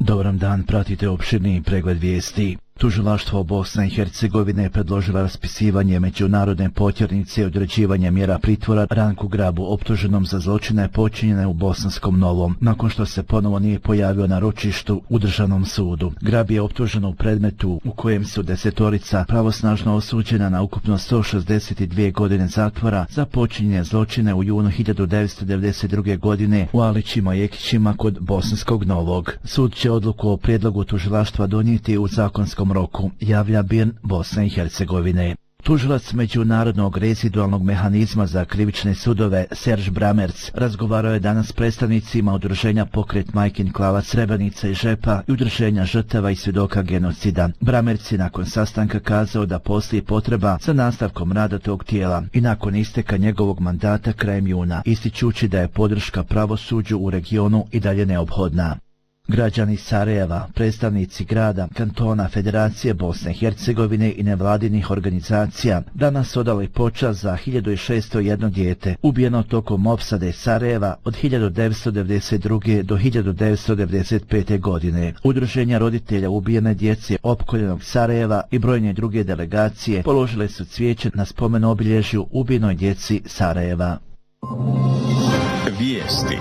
Dobar dan, pratite opširni pregled vijesti. Tužilaštvo Bosne i Hercegovine predložila raspisivanje međunarodne potjernice i određivanje mjera pritvora Ranku Grabu, optuženom za zločine počinjene u Bosanskom Novom, nakon što se ponovo nije pojavio na ročištu u državnom sudu. Grab je optužen u predmetu u kojem su 10 pravosnažno osuđena na ukupno 162 godine zatvora za počinjenje zločine u junu 1992. godine u Alićima i Jekićima kod Bosanskog Novog. Sud će odluku o prijedlogu tužilaštva donijeti u zakonskom roku, javlja BIRN Bosne i Hercegovine. Tužilac Međunarodnog rezidualnog mehanizma za krivične sudove Serge Bramerc razgovarao je danas s predstavnicima udruženja Pokret Majkin Klava Srebrenica i Žepa i udruženja žrtava i svjedoka genocida. Bramerc je nakon sastanka kazao da postoji potreba za nastavkom rada tog tijela i nakon isteka njegovog mandata krajem juna, ističući da je podrška pravosuđu u regionu i dalje neophodna. Građani Sarajeva, predstavnici grada, kantona, Federacije Bosne i Hercegovine i nevladinih organizacija danas odali počast za 1601 dijete ubijeno tokom opsade Sarajeva od 1992. do 1995. godine. Udruženja roditelja ubijene djece opkoljenog Sarajeva i brojne druge delegacije položile su cvijeće na spomen obilježju ubijenoj djeci Sarajeva. Vijesti.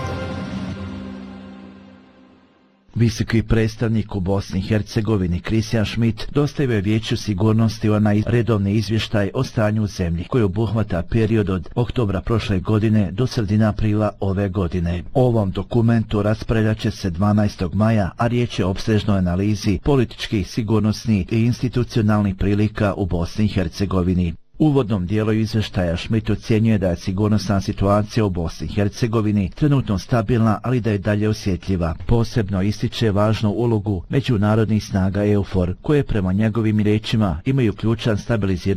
Visoki predstavnik u Bosni i Hercegovini Christian Schmidt dostavio je Vijeću sigurnosti onaj redovni izvještaj o stanju u zemlji koji obuhvata period od oktobra prošle godine do sredine aprila ove godine. O ovom dokumentu raspravljat će se 12. maja, a riječ je o opsežnoj analizi političkih, sigurnosnih i institucionalnih prilika u Bosni i Hercegovini. U uvodnom dijelu izvještaja Schmidt ocjenjuje da je sigurnosna situacija u Bosni i Hercegovini trenutno stabilna, ali da je dalje osjetljiva. Posebno ističe važnu ulogu međunarodnih snaga EUFOR, koje prema njegovim riječima imaju ključan stabilizirajući